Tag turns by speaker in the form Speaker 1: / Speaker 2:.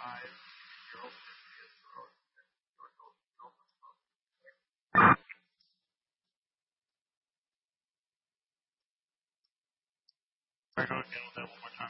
Speaker 1: Sorry, go again with that one more time.